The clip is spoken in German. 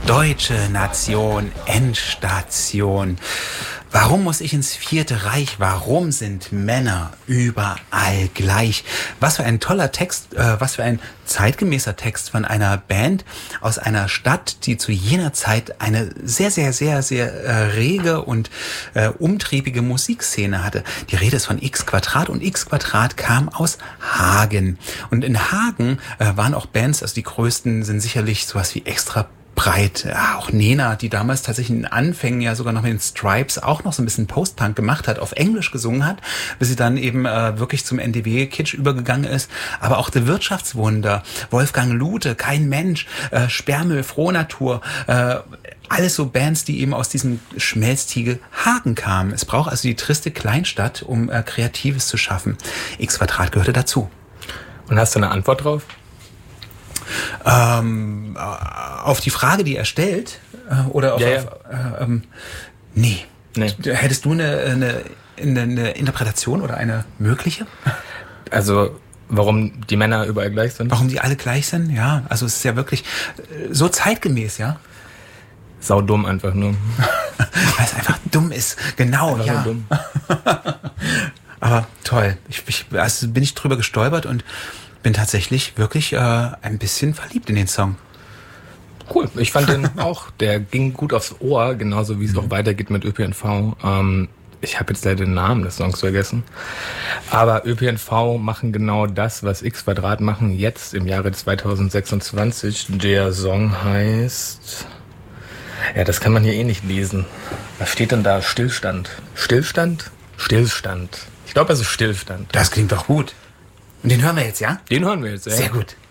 Deutsche Nation, Endstation. Warum muss ich ins Vierte Reich? Warum sind Männer überall gleich? Was für ein toller Text, was für ein zeitgemäßer Text von einer Band aus einer Stadt, die zu jener Zeit eine sehr, sehr, sehr, sehr rege und umtriebige Musikszene hatte. Die Rede ist von X-Quadrat und X-Quadrat kam aus Hagen. Und in Hagen waren auch Bands, also die größten sind sicherlich sowas wie Extra Breit, ja, auch Nena, die damals tatsächlich in den Anfängen ja sogar noch mit den Stripes auch noch so ein bisschen Post-Punk gemacht hat, auf Englisch gesungen hat, bis sie dann eben wirklich zum NDW-Kitsch übergegangen ist. Aber auch The Wirtschaftswunder, Wolfgang Lute, Kein Mensch, Sperrmüll, Frohnatur, alles so Bands, die eben aus diesem Schmelztiegel Hagen kamen. Es braucht also die triste Kleinstadt, um Kreatives zu schaffen. X-Quadrat gehörte dazu. Und hast du eine Antwort drauf? Auf die Frage, die er stellt, oder auf, nee. Hättest du eine Interpretation oder eine mögliche? Also, warum die Männer überall gleich sind? Warum die alle gleich sind? Ja, also es ist ja wirklich so zeitgemäß, ja? Saudumm einfach nur. Weil es einfach dumm ist, genau, einfach ja. So dumm. Aber toll. Also bin ich drüber gestolpert und bin tatsächlich wirklich ein bisschen verliebt in den Song. Cool, ich fand den auch, der ging gut aufs Ohr, genauso wie es auch weitergeht mit ÖPNV. Ich habe jetzt leider den Namen des Songs vergessen. Aber ÖPNV machen genau das, was X-Quadrat machen jetzt im Jahre 2026. Der Song heißt... Ja, das kann man hier eh nicht lesen. Was steht denn da? Stillstand. Stillstand? Stillstand. Ich glaube, es ist Stillstand. Das klingt doch gut. Und den hören wir jetzt, ja? Den hören wir jetzt, ja. Sehr gut.